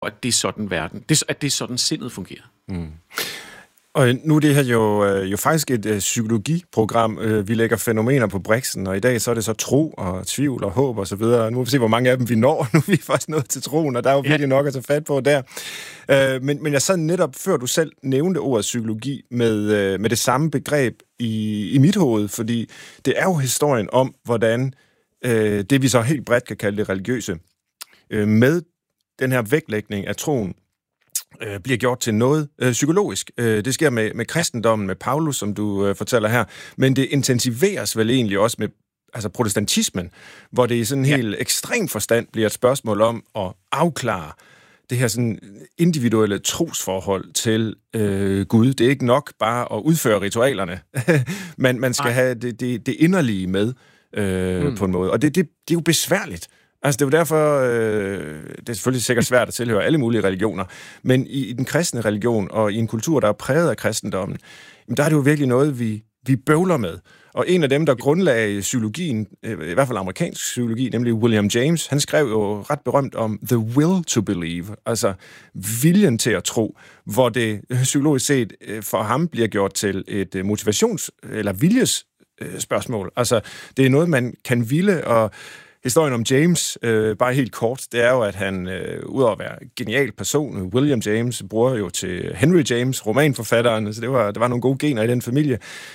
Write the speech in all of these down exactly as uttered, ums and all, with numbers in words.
at det er sådan verden, det, at det er sådan sindet fungerer. Mm. Og nu er det her jo, jo faktisk et uh, psykologiprogram. Uh, vi lægger fænomener på briksen, og i dag så er det så tro og tvivl og håb og så videre. Nu må vi se, hvor mange af dem vi når. Nu er vi faktisk nået til troen, og der er jo virkelig ja. nok at tage fat på der. Uh, men, men jeg sad netop, før du selv nævnte ordet psykologi, med, uh, med det samme begreb i, i mit hoved, fordi det er jo historien om, hvordan uh, det vi så helt bredt kan kalde det religiøse, uh, med den her vægtlægning af troen, bliver gjort til noget øh, psykologisk. Øh, det sker med, med kristendommen, med Paulus, som du øh, fortæller her, men det intensiveres vel egentlig også med altså protestantismen, hvor det i sådan en ja. helt ekstrem forstand bliver et spørgsmål om at afklare det her sådan individuelle trosforhold til øh, Gud. Det er ikke nok bare at udføre ritualerne. man, man skal Ej. have det, det, det inderlige med øh, mm. på en måde. Og det, det, det er jo besværligt. Altså, det er jo derfor, øh, det er selvfølgelig sikkert svært at tilhøre alle mulige religioner, men i, i den kristne religion og i en kultur, der er præget af kristendommen, jamen, der er det jo virkelig noget, vi, vi bøvler med. Og en af dem, der grundlagde psykologien, i hvert fald amerikansk psykologi, nemlig William James, han skrev jo ret berømt om the will to believe, altså viljen til at tro, hvor det psykologisk set for ham bliver gjort til et motivations- eller viljesspørgsmål. Altså, det er noget, man kan ville, og historien om James, øh, bare helt kort, det er jo, at han, øh, udover at være en genial person, William James, bror jo til Henry James, romanforfatteren, så det var, der var nogle gode gener i den familie.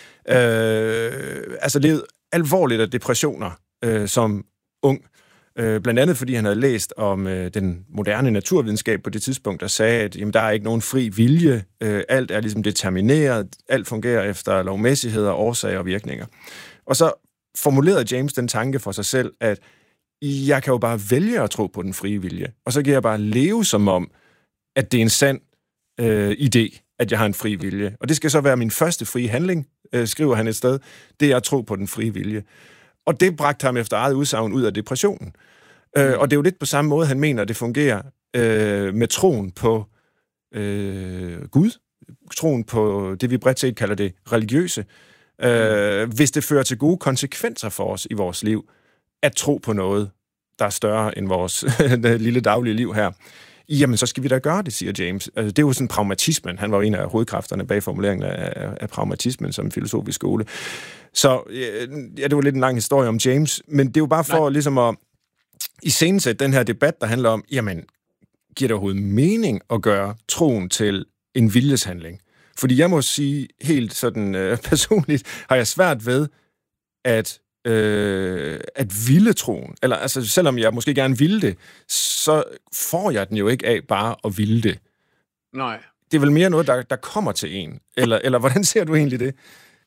Øh, altså levede alvorligt af depressioner øh, som ung, øh, blandt andet fordi han havde læst om øh, den moderne naturvidenskab på det tidspunkt, der sagde, at jamen, der er ikke nogen fri vilje, øh, alt er ligesom determineret, alt fungerer efter lovmæssigheder, årsager og virkninger. Og så formulerede James den tanke for sig selv, at jeg kan jo bare vælge at tro på den frie vilje, og så kan jeg bare leve som om, at det er en sand øh, idé, at jeg har en fri vilje. Og det skal så være min første frie handling, øh, skriver han et sted, det er at tro på den frie vilje. Og det bragte ham efter eget udsagn ud af depressionen. Mm. Øh, og det er jo lidt på samme måde, han mener, at det fungerer øh, med troen på øh, Gud, troen på det, vi bredt set kalder det religiøse, øh, hvis det fører til gode konsekvenser for os i vores liv, at tro på noget, der er større end vores lille daglige liv her. Jamen, så skal vi da gøre det, siger James. Altså, det er jo sådan pragmatismen. Han var jo en af hovedkræfterne bag formuleringen af, af pragmatismen som filosofisk skole. Så ja, det var lidt en lang historie om James, men det er jo bare for Nej. ligesom at iscenesætte den her debat, der handler om, jamen, giver det overhovedet mening at gøre troen til en viljeshandling? Fordi jeg må sige, helt sådan øh, personligt, har jeg svært ved at Øh, at ville troen, eller altså selvom jeg måske gerne ville det, så får jeg den jo ikke af bare at ville det. Nej. Det er vel mere noget, der, der kommer til en, eller, eller hvordan ser du egentlig det?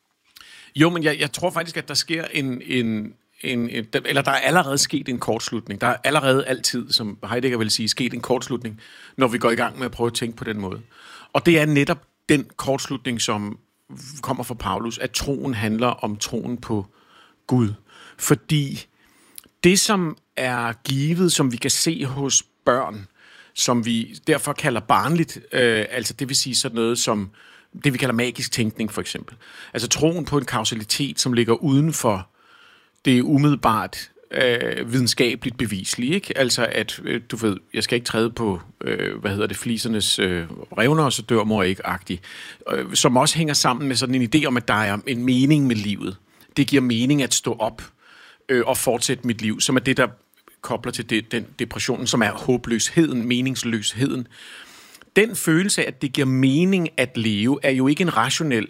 Jo, men jeg, jeg tror faktisk, at der sker en, en, en, en, eller der er allerede sket en kortslutning. Der er allerede altid, som Heidegger vil sige, sket en kortslutning, når vi går i gang med at prøve at tænke på den måde. Og det er netop den kortslutning, som kommer fra Paulus, at troen handler om troen på Gud. Fordi det, som er givet, som vi kan se hos børn, som vi derfor kalder barnligt, øh, altså det vil sige sådan noget som det, vi kalder magisk tænkning for eksempel. Altså troen på en kausalitet, som ligger uden for det umiddelbart øh, videnskabeligt bevislige, ikke? Altså at, øh, du ved, jeg skal ikke træde på, øh, hvad hedder det, flisernes øh, revner, og så dør mor ikke-agtigt. Øh, som også hænger sammen med sådan en idé om, at der er en mening med livet. Det giver mening at stå op øh, og fortsætte mit liv, som er det, der kobler til det, den depressionen, som er håbløsheden, meningsløsheden. Den følelse af, at det giver mening at leve, er jo ikke en rationel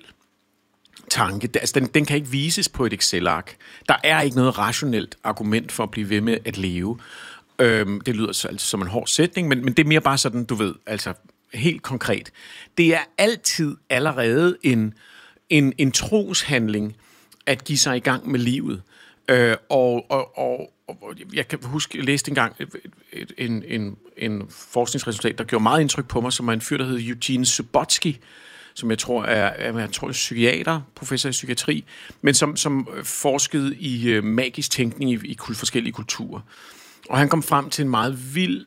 tanke. Altså, den, den kan ikke vises på et Excel-ark. Der er ikke noget rationelt argument for at blive ved med at leve. Øhm, det lyder så altså som en hård sætning, men, men det er mere bare sådan, du ved, altså helt konkret. Det er altid allerede en, en, en troshandling, at give sig i gang med livet. Øh, og, og, og, og jeg kan huske, jeg læste engang en, en, en forskningsresultat, der gjorde meget indtryk på mig, som er en fyr, der hedder Eugene Subotsky, som jeg tror er, jeg tror, er psykiater, professor i psykiatri, men som, som forskede i uh, magisk tænkning i, i forskellige kulturer. Og han kom frem til en meget vild,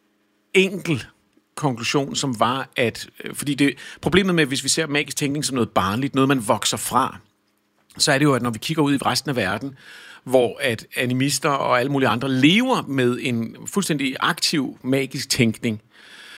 enkel konklusion, som var, at fordi det problemet med, hvis vi ser magisk tænkning som noget barnligt, noget man vokser fra, så er det jo, at når vi kigger ud i resten af verden, hvor at animister og alle mulige andre lever med en fuldstændig aktiv magisk tænkning,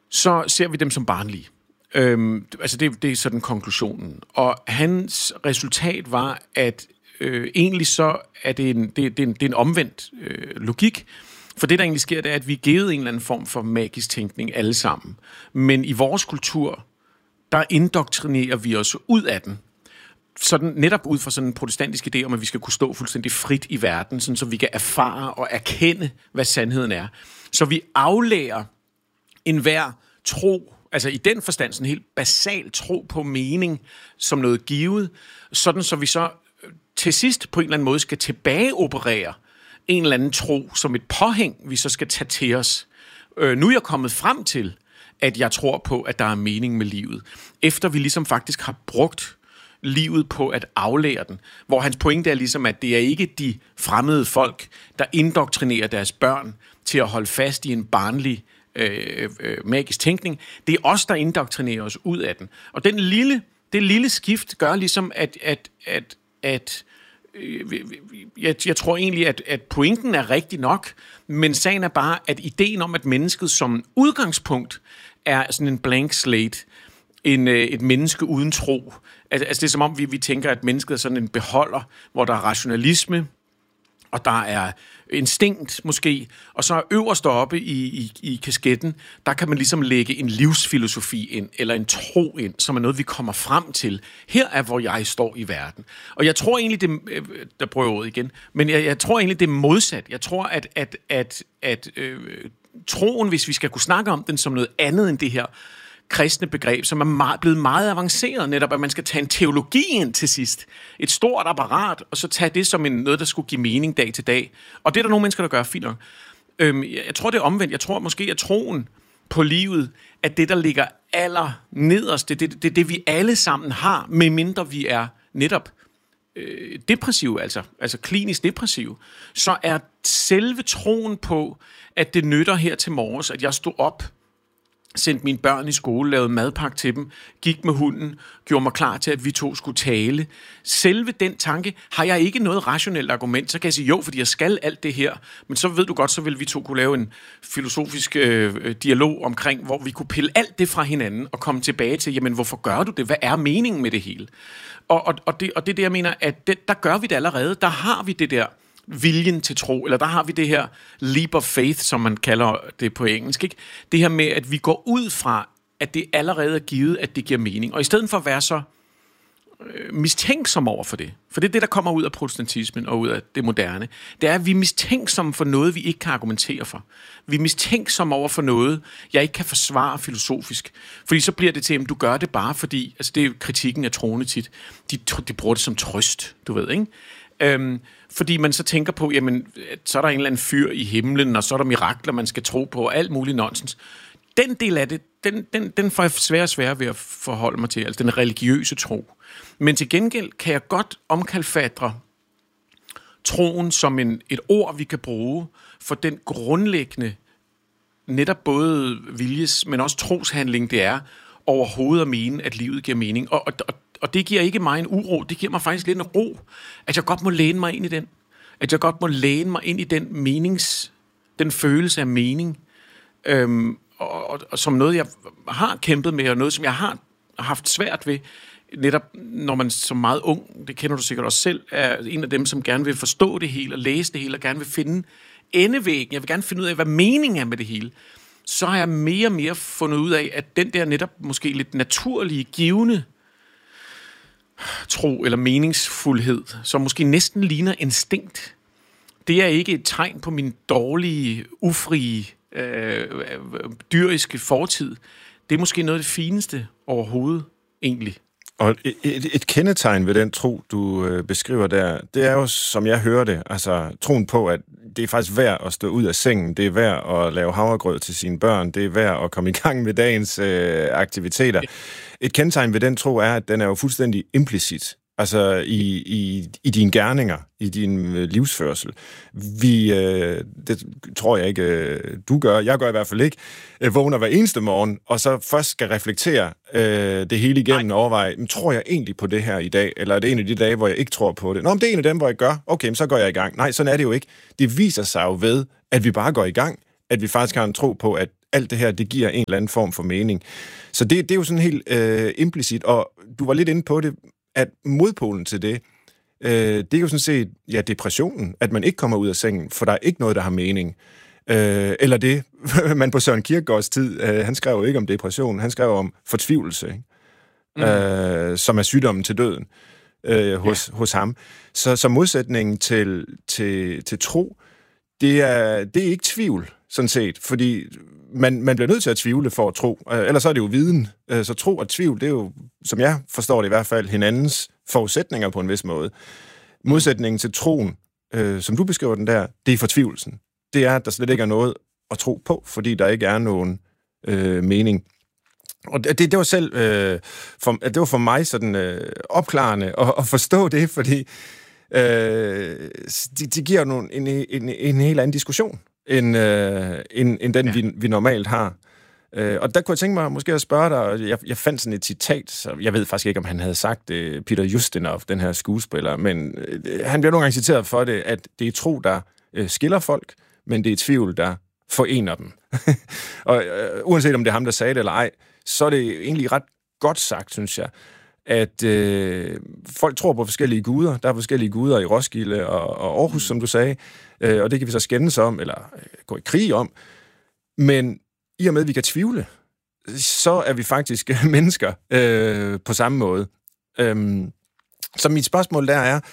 så ser vi dem som barnlige. Øhm, altså det, det er sådan konklusionen. Og hans resultat var, at øh, egentlig så er det en, det, det er en, det er en omvendt øh, logik. For det, der egentlig sker, det er, at vi er givet en eller anden form for magisk tænkning alle sammen. Men i vores kultur, der indoktrinerer vi os ud af den. Sådan, netop ud fra sådan en protestantisk idé om, at vi skal kunne stå fuldstændig frit i verden, sådan, så vi kan erfare og erkende, hvad sandheden er. Så vi aflærer enhver tro, altså i den forstand sådan en helt basal tro på mening som noget givet, sådan så vi så til sidst på en eller anden måde skal tilbageoperere en eller anden tro som et påhæng, vi så skal tage til os. Øh, nu er jeg kommet frem til, at jeg tror på, at der er mening med livet. Efter vi ligesom faktisk har brugt livet på at aflære den. Hvor hans pointe er ligesom, at det er ikke de fremmede folk, der indoktrinerer deres børn til at holde fast i en barnlig øh, øh, magisk tænkning. Det er os, der indoktrinerer os ud af den. Og den lille, det lille skift gør ligesom, at, at, at, at Jeg, jeg tror egentlig, at, at pointen er rigtig nok, men sagen er bare, at ideen om, at mennesket som udgangspunkt er sådan en blank slate, en, et menneske uden tro. Altså, altså det er som om, vi, vi tænker, at mennesket er sådan en beholder, hvor der er rationalisme, og der er instinkt måske, og så øverst oppe i, i, i kasketten, der kan man ligesom lægge en livsfilosofi ind, eller en tro ind, som er noget, vi kommer frem til. Her er, hvor jeg står i verden. Og jeg tror egentlig, det, der prøver jeg igen, men jeg, jeg tror egentlig, det er modsat. Jeg tror, at, at, at, at øh, troen, hvis vi skal kunne snakke om den som noget andet end det her kristne begreb, som er meget, blevet meget avanceret, netop at man skal tage en teologi ind til sidst. Et stort apparat, og så tage det som en, noget, der skulle give mening dag til dag. Og det er der nogle mennesker, der gør fint nok. Øhm, jeg tror, det er omvendt. Jeg tror måske, at troen på livet, at det, der ligger aller nederst, det er det, det, det, vi alle sammen har, medmindre vi er netop øh, depressive, altså, altså klinisk depressive, så er selve troen på, at det nytter her til morges, at jeg stod op, sendte mine børn i skole, lavede madpakke til dem, gik med hunden, gjorde mig klar til, at vi to skulle tale. Selve den tanke har jeg ikke noget rationelt argument, så kan jeg sige jo, fordi jeg skal alt det her, men så ved du godt, så vil vi to kunne lave en filosofisk øh, dialog omkring, hvor vi kunne pille alt det fra hinanden og komme tilbage til, jamen hvorfor gør du det? Hvad er meningen med det hele? Og, og, og, det, og det er det, jeg mener, at det, der gør vi det allerede. Der har vi det der viljen til tro, eller der har vi det her leap of faith, som man kalder det på engelsk, ikke? Det her med, at vi går ud fra, at det allerede er givet, at det giver mening. Og i stedet for at være så øh, mistænksom over for det, for det er det, der kommer ud af protestantismen og ud af det moderne, det er, at vi er mistænksomme for noget, vi ikke kan argumentere for. Vi er mistænksomme over for noget, jeg ikke kan forsvare filosofisk. Fordi så bliver det til, at du gør det bare fordi, altså det er kritikken af troende tit, de, de bruger det som trøst, du ved, ikke? Øhm, fordi man så tænker på, jamen, så er der en eller anden fyr i himlen, og så er der mirakler, man skal tro på, og alt muligt nonsens. Den del af det, den, den, den får jeg sværere og sværere ved at forholde mig til, altså den religiøse tro. Men til gengæld kan jeg godt omkalfatre troen som en, et ord, vi kan bruge for den grundlæggende, netop både viljes, men også troshandling, det er overhovedet at mene, at livet giver mening. Og, og, og det giver ikke mig en uro, det giver mig faktisk lidt en ro, at jeg godt må læne mig ind i den. At jeg godt må læne mig ind i den menings, den følelse af mening, øhm, og, og, og som noget, jeg har kæmpet med, og noget, som jeg har haft svært ved, netop når man som meget ung, det kender du sikkert også selv, er en af dem, som gerne vil forstå det hele, og læse det hele, og gerne vil finde endevæggen. Jeg vil gerne finde ud af, hvad meningen er med det hele. Så har jeg mere og mere fundet ud af, at den der netop måske lidt naturlige, givende tro eller meningsfuldhed, som måske næsten ligner instinkt, det er ikke et tegn på min dårlige, ufrie, øh, dyriske fortid. Det er måske noget af det fineste overhovedet, egentlig. Og et, et, et kendetegn ved den tro, du øh, beskriver der, det er jo, som jeg hører det, altså troen på, at det er faktisk værd at stå ud af sengen, det er værd at lave havregrød til sine børn, det er værd at komme i gang med dagens øh, aktiviteter. Et kendetegn ved den tro er, at den er jo fuldstændig implicit, altså i, i, i dine gerninger, i din øh, livsførsel. Vi, øh, det tror jeg ikke, øh, du gør, jeg gør i hvert fald ikke, øh, vågner hver eneste morgen, og så først skal reflektere øh, det hele igennem og overveje, men tror jeg egentlig på det her i dag, eller er det en af de dage, hvor jeg ikke tror på det? Nå, men det er en af dem, hvor jeg gør, okay, så går jeg i gang. Nej, sådan er det jo ikke. Det viser sig jo ved, at vi bare går i gang, at vi faktisk har en tro på, at, alt det her, det giver en eller anden form for mening. Så det, det er jo sådan helt øh, implicit, og du var lidt inde på det, at modpolen til det, øh, det er jo sådan set, ja, depressionen, at man ikke kommer ud af sengen, for der er ikke noget, der har mening. Øh, eller det, man på Søren Kierkegaards tid, øh, han skrev jo ikke om depression, han skrev om fortvivlelse, ikke? Mm. Øh, som er sygdommen til døden øh, hos, ja. hos ham. Så, så modsætningen til, til, til tro, det er, det er ikke tvivl, sådan set, fordi man, man bliver nødt til at tvivle for at tro, øh, ellers så er det jo viden. Øh, så tro og tvivl, det er jo, som jeg forstår det i hvert fald, hinandens forudsætninger på en vis måde. Modsætningen til troen, øh, som du beskriver den der, det er fortvivlelsen. Det er, at der slet ikke er noget at tro på, fordi der ikke er nogen øh, mening. Og det, det var selv øh, for, det var for mig sådan øh, opklarende at, at forstå det, fordi øh, det, det giver nogle, en, en, en helt anden diskussion, end, øh, end, end den, ja. vi, vi normalt har. Øh, og der kunne jeg tænke mig måske at spørge dig, jeg, jeg fandt sådan et citat, så jeg ved faktisk ikke, om han havde sagt det, Peter Ustinov, den her skuespiller, men øh, han bliver nogle gange citeret for det, at det er tro, der øh, skiller folk, men det er tvivl, der forener dem. Og øh, uanset om det er ham, der sagde det eller ej, så er det egentlig ret godt sagt, synes jeg, at øh, folk tror på forskellige guder. Der er forskellige guder i Roskilde og, og Aarhus, som du sagde, øh, og det kan vi så skændes om, eller øh, gå i krig om. Men i og med, at vi kan tvivle, så er vi faktisk mennesker øh, på samme måde. Øhm, så mit spørgsmål der er,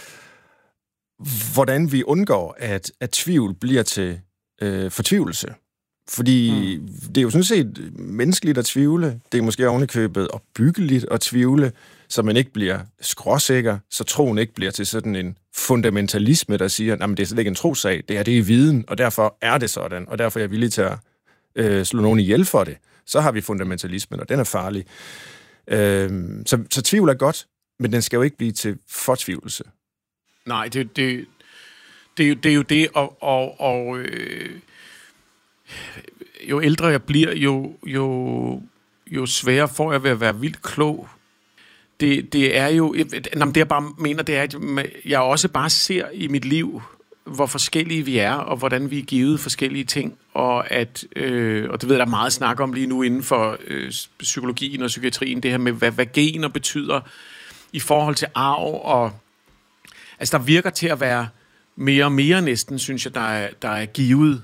hvordan vi undgår, at, at tvivl bliver til øh, fortvivlelse. Fordi mm. det er jo sådan set menneskeligt at tvivle. Det er måske ovenikøbet opbyggeligt at tvivle, så man ikke bliver skråsikker, så troen ikke bliver til sådan en fundamentalisme, der siger, at det er slet ikke en trosag, det er det i viden, og derfor er det sådan, og derfor er jeg villig til at øh, slå nogen ihjel for det. Så har vi fundamentalismen, og den er farlig. Øh, så, så tvivl er godt, men den skal jo ikke blive til fortvivlelse. Nej, det, det, det, det, det er jo det, og, og, og øh, jo ældre jeg bliver, jo, jo, jo sværere får jeg ved at være vildt klog. Det, det er jo, jamen det jeg bare mener, det er, at jeg også bare ser i mit liv, hvor forskellige vi er, og hvordan vi er givet forskellige ting, og at, øh, og det ved jeg, der er meget snak om lige nu inden for øh, psykologien og psykiatrien, det her med, hvad, hvad gener betyder i forhold til arv, og altså der virker til at være mere og mere næsten, synes jeg, der er, der er givet.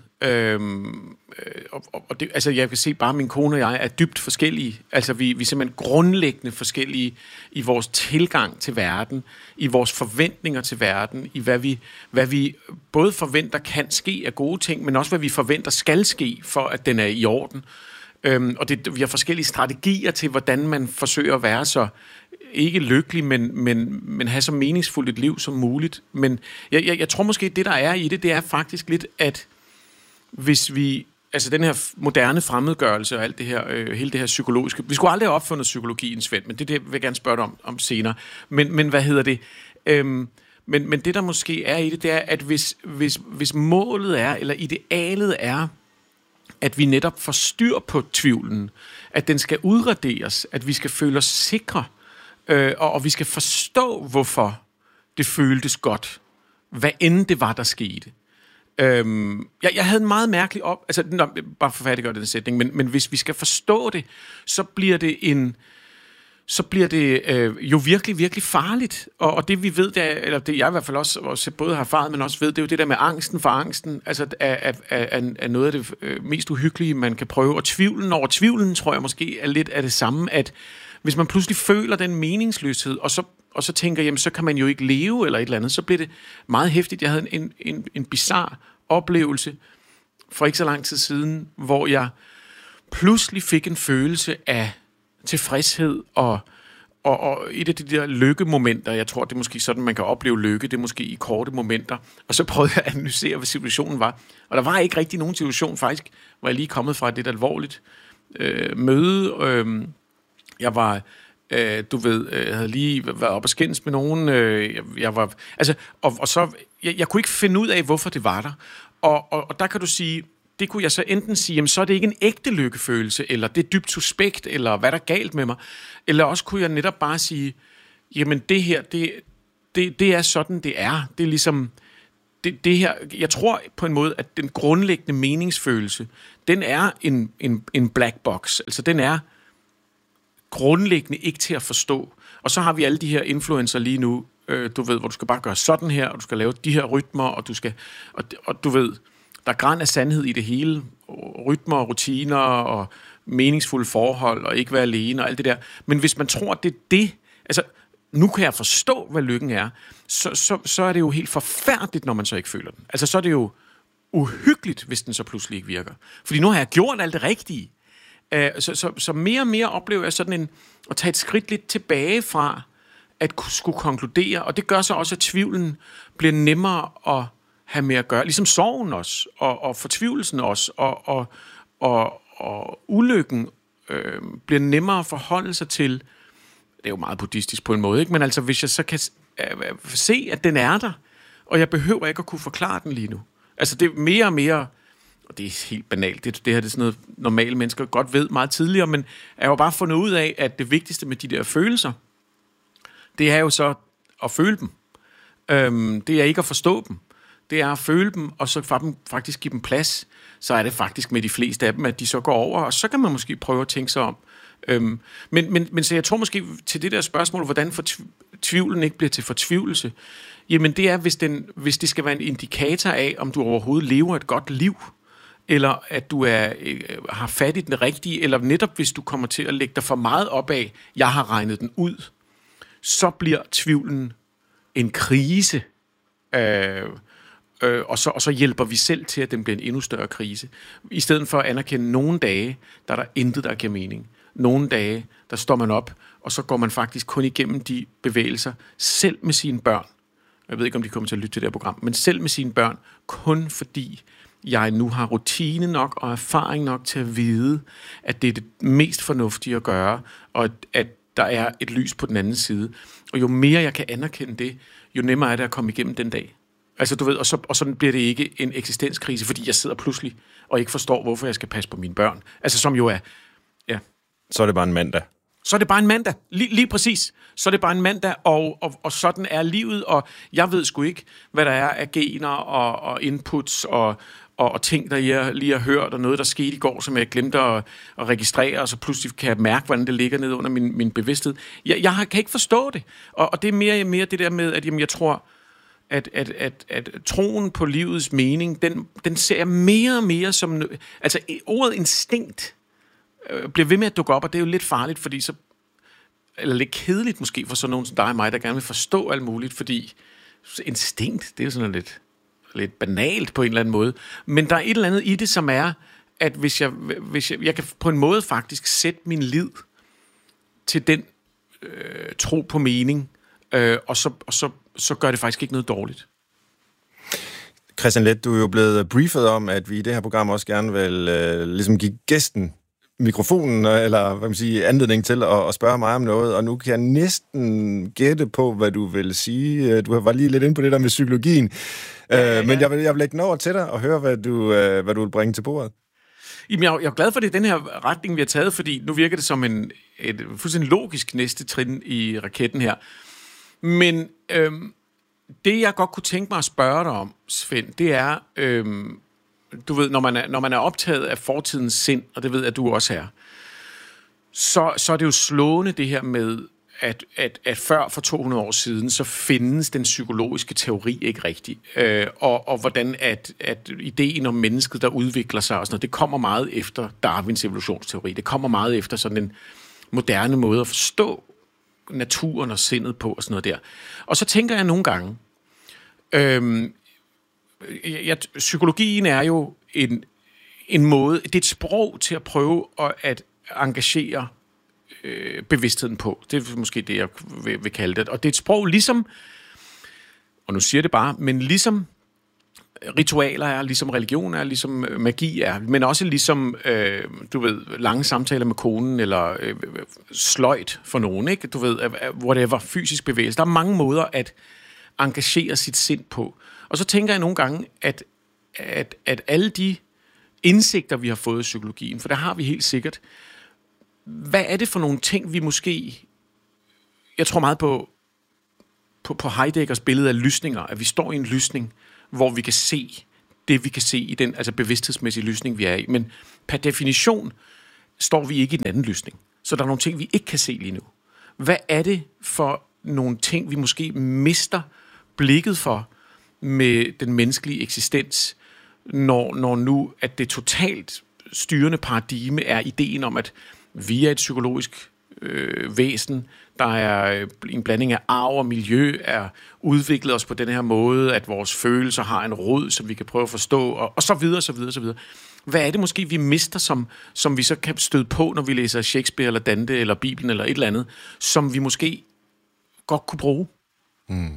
Øhm, og, og det, altså jeg kan se bare, at min kone og jeg er dybt forskellige. Altså vi, vi er simpelthen grundlæggende forskellige i vores tilgang til verden, i vores forventninger til verden, i hvad vi, hvad vi både forventer kan ske af gode ting, men også hvad vi forventer skal ske, for at den er i orden. Øhm, og det, vi har forskellige strategier til, hvordan man forsøger at være så ikke lykkelig, men, men, men have så meningsfuldt et liv som muligt. Men jeg, jeg, jeg tror måske, det der er i det, det er faktisk lidt, at hvis vi, altså den her moderne fremmedgørelse og alt det her, øh, hele det her psykologiske, vi skulle aldrig have opfundet psykologien, Svend, men det, det vil jeg gerne spørge dig om, om senere. Men, men hvad hedder det? Øhm, men, men det der måske er i det, det er, at hvis, hvis, hvis målet er, eller idealet er, at vi netop får styr på tvivlen, at den skal udraderes, at vi skal føle os sikre, øh, og, og vi skal forstå, hvorfor det føltes godt, hvad end det var, der skete. Øhm, jeg, jeg havde en meget mærkelig op... Altså, nå, bare for færdiggøre den sætning, men, men hvis vi skal forstå det, så bliver det en... Så bliver det øh, jo virkelig, virkelig farligt. Og, og det vi ved, det er, eller det jeg i hvert fald også, også både har erfaret, men også ved, det er jo det der med angsten for angsten. Altså, er, er, er, er noget af det øh, mest uhyggelige, man kan prøve. Og tvivlen over tvivlen, tror jeg måske, er lidt af det samme, at hvis man pludselig føler den meningsløshed, og så og så tænker, jamen, så kan man jo ikke leve, eller et eller andet, så bliver det meget hæftigt. Jeg havde en, en, en bizarre oplevelse for ikke så lang tid siden, hvor jeg pludselig fik en følelse af tilfredshed, og, og, og et af de der lykkemomenter, jeg tror, det er måske sådan, man kan opleve lykke, det er måske i korte momenter, og så prøvede jeg at analysere, hvad situationen var. Og der var ikke rigtig nogen situation, faktisk, hvor jeg lige kommet fra et lidt alvorligt øh, møde. Øh, jeg var... Øh, du ved, jeg havde lige været op og skændes med nogen. Øh, jeg, jeg var, altså, og, og så, jeg, jeg kunne ikke finde ud af, hvorfor det var der. Og, og, og der kan du sige, det kunne jeg så enten sige, jamen så er det ikke en ægte lykkefølelse, eller det er dybt suspekt, eller hvad der er galt med mig. Eller også kunne jeg netop bare sige, jamen det her, det, det, det er sådan, det er. Det er ligesom, det, det her, jeg tror på en måde, at den grundlæggende meningsfølelse, den er en, en, en black box. Altså, den er grundlæggende ikke til at forstå. Og så har vi alle de her influencer lige nu, øh, du ved, hvor du skal bare gøre sådan her, og du skal lave de her rytmer, og du skal, og, og du ved, der er græn af sandhed i det hele. Rytmer, rutiner og meningsfulde forhold, og ikke være alene og alt det der. Men hvis man tror, at det er det, altså, nu kan jeg forstå, hvad lykken er, så, så, så er det jo helt forfærdeligt, når man så ikke føler den. Altså, så er det jo uhyggeligt, hvis den så pludselig ikke virker. Fordi nu har jeg gjort alt det rigtige. Uh, så, så, så mere og mere oplever jeg sådan en, at tage et skridt lidt tilbage fra, at skulle konkludere, og det gør så også, at tvivlen bliver nemmere at have med at gøre. Ligesom sorgen også, og, og fortvivlelsen også, og, og, og, og ulykken øh, bliver nemmere at forholde sig til. Det er jo meget buddhistisk på en måde, ikke? Men altså, hvis jeg så kan øh, se, at den er der, og jeg behøver ikke at kunne forklare den lige nu. Altså, det er mere og mere, og det er helt banalt, det, det her det er sådan noget, normale mennesker godt ved meget tidligere, men jeg har jo bare fundet ud af, at det vigtigste med de der følelser, det er jo så at føle dem. Øhm, det er ikke at forstå dem. Det er at føle dem, og så faktisk give dem plads. Så er det faktisk med de fleste af dem, at de så går over, og så kan man måske prøve at tænke sig om. Øhm, men, men, men så jeg tror måske til det der spørgsmål, hvordan for tvivlen ikke bliver til fortvivlelse, jamen det er, hvis, den, hvis det skal være en indikator af, om du overhovedet lever et godt liv, eller at du er, øh, har fat i den rigtige, eller netop hvis du kommer til at lægge dig for meget op af, jeg har regnet den ud, så bliver tvivlen en krise, øh, øh, og, så, og så hjælper vi selv til, at den bliver en endnu større krise. I stedet for at anerkende nogle dage, der er der intet, der giver mening. Nogle dage, der står man op, og så går man faktisk kun igennem de bevægelser, selv med sine børn. Jeg ved ikke, om de kommer til at lytte til det her program, men selv med sine børn, kun fordi jeg nu har rutine nok og erfaring nok til at vide, at det er det mest fornuftige at gøre, og at, at der er et lys på den anden side. Og jo mere jeg kan anerkende det, jo nemmere er det at komme igennem den dag. Altså, du ved, og, så, og sådan bliver det ikke en eksistenskrise, fordi jeg sidder pludselig og ikke forstår, hvorfor jeg skal passe på mine børn. Altså, som jo er, ja. Så er det bare en mandag. Så er det bare en mandag. Lige, lige præcis. Så er det bare en mandag, og, og, og sådan er livet, og jeg ved sgu ikke, hvad der er af gener og, og inputs og, og, og ting, der jeg lige har hørt, og noget, der skete i går, som jeg glemte at, at registrere, og så pludselig kan jeg mærke, hvordan det ligger nede under min, min bevidsthed. Jeg, jeg kan ikke forstå det, og, og det er mere og mere det der med, at jamen, jeg tror, at, at, at, at troen på livets mening, den, den ser jeg mere og mere som, altså ordet instinkt øh, bliver ved med at dukke op, og det er jo lidt farligt, fordi så, eller lidt kedeligt måske for sådan nogen som dig og mig, der gerne vil forstå alt muligt, fordi instinkt, det er jo sådan lidt lidt banalt på en eller anden måde, men der er et eller andet i det, som er, at hvis jeg, hvis jeg, jeg kan på en måde faktisk sætte min lid til den øh, tro på mening, øh, og, så, og så, så gør det faktisk ikke noget dårligt. Christian Leth, du er jo blevet briefet om, at vi i det her program også gerne vil øh, ligesom give gæsten mikrofonen, eller hvad man siger, anledning til at, at spørge mig om noget, og nu kan jeg næsten gætte på, hvad du vil sige. Du var lige lidt inde på det der med psykologien, ja, ja, ja. men jeg vil, jeg vil lægge den over til dig og høre, hvad du, hvad du vil bringe til bordet. Jamen, jeg, jeg er glad for, det er den her retning, vi har taget, fordi nu virker det som en, et fuldstændig logisk næste trin i raketten her. Men øhm, det, jeg godt kunne tænke mig at spørge dig om, Svend, det er, øhm, du ved, når man, er, når man er optaget af fortidens sind, og det ved jeg, at du også er, så, så er det jo slående det her med, at, at, at før for to hundrede år siden, så findes den psykologiske teori ikke rigtigt. Øh, og, og hvordan at, at ideen om mennesket, der udvikler sig og sådan noget, det kommer meget efter Darwins evolutionsteori. Det kommer meget efter sådan en moderne måde at forstå naturen og sindet på og sådan noget der. Og så tænker jeg nogle gange, øh, ja, psykologien er jo en, en måde, det er et sprog til at prøve at, at engagere øh, bevidstheden på. Det er måske det, jeg vil, vil kalde det. Og det er et sprog ligesom, og nu siger jeg det bare, men ligesom ritualer er, ligesom religion er, ligesom magi er, men også ligesom, øh, du ved, lange samtaler med konen, eller øh, sløjt for nogen, ikke? Du ved, whatever, fysisk bevægelse. Der er mange måder at engagere sit sind på. Og så tænker jeg nogle gange, at, at, at alle de indsigter, vi har fået i psykologien, for der har vi helt sikkert, hvad er det for nogle ting, vi måske, jeg tror meget på, på, på Heideggers billede af lysninger, at vi står i en lysning, hvor vi kan se det, vi kan se i den altså bevidsthedsmæssige lysning, vi er i. Men per definition står vi ikke i den anden lysning. Så der er nogle ting, vi ikke kan se lige nu. Hvad er det for nogle ting, vi måske mister blikket for med den menneskelige eksistens, når, når nu at det totalt styrende paradigme er ideen om, at vi er et psykologisk øh, væsen, der er en blanding af arv og miljø, er udviklet os på den her måde, at vores følelser har en rod, som vi kan prøve at forstå, og, og så videre, så videre, så videre. Hvad er det måske, vi mister, som, som vi så kan støde på, når vi læser Shakespeare, eller Dante, eller Bibelen, eller et eller andet, som vi måske godt kunne bruge? Mm.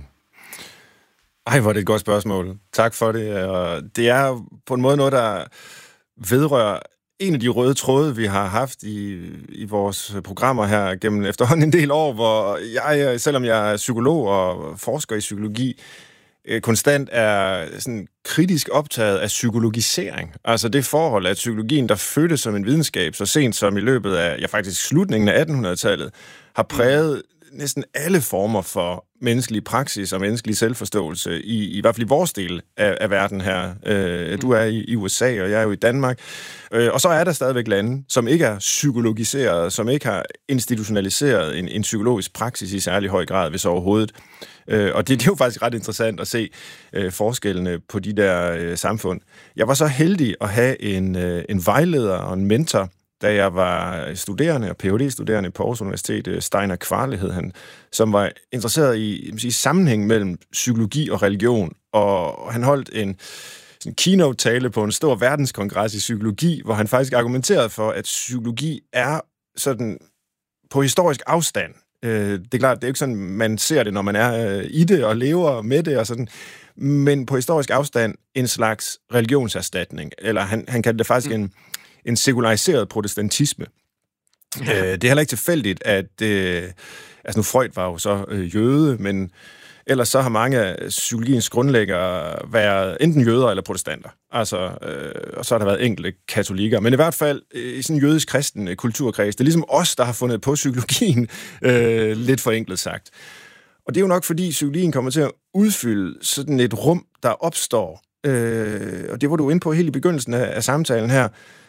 Ej, hvor er det et godt spørgsmål. Tak for det. Det er på en måde noget, der vedrører en af de røde tråde, vi har haft i, i vores programmer her gennem efterhånden en del år, hvor jeg, selvom jeg er psykolog og forsker i psykologi, konstant er sådan kritisk optaget af psykologisering. Altså det forhold, at psykologien, der fødtes som en videnskab, så sent som i løbet af, ja faktisk slutningen af attenhundredetallet, har præget næsten alle former for menneskelig praksis og menneskelig selvforståelse, i, i hvert fald i vores del af, af verden her. Øh, du er i, i U S A, og jeg er jo i Danmark. Øh, og så er der stadigvæk lande, som ikke er psykologiseret, som ikke har institutionaliseret en, en psykologisk praksis i særlig høj grad, hvis overhovedet. Øh, og det, det er jo faktisk ret interessant at se øh, forskellene på de der øh, samfund. Jeg var så heldig at have en, øh, en vejleder og en mentor, da jeg var studerende og P H D-studerende på Aarhus Universitet, Steiner Kvarle hed han, som var interesseret i sige, sammenhæng mellem psykologi og religion. Og han holdt en sådan keynote-tale på en stor verdenskongres i psykologi, hvor han faktisk argumenterede for, at psykologi er sådan på historisk afstand. Det er klart, det er ikke sådan, man ser det, når man er i det og lever med det og sådan, men på historisk afstand en slags religionserstatning. Eller han, han kaldte det faktisk en en sekulariseret protestantisme. Ja. Øh, det er heller ikke tilfældigt, at øh, altså nu Freud var jo så øh, jøde, men ellers så har mange af psykologiens grundlæggere været enten jøder eller protestanter. Altså, øh, og så har der været enkelte katolikker. Men i hvert fald øh, i sådan en jødisk-kristen øh, kulturkreds, det er ligesom os, der har fundet på psykologien, øh, lidt forenklet sagt. Og det er jo nok, fordi psykologien kommer til at udfylde sådan et rum, der opstår. Øh, og det var du inde på helt i begyndelsen af, af samtalen her.